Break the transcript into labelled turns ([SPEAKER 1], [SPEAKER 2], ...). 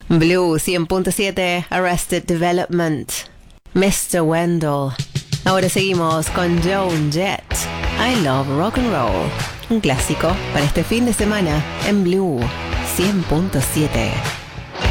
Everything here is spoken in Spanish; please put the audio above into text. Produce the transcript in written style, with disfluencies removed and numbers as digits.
[SPEAKER 1] Blue 100.7, Arrested Development, Mr. Wendell. Ahora seguimos con Joan Jett, I Love Rock and Roll, un clásico para este fin de semana en Blue 100.7.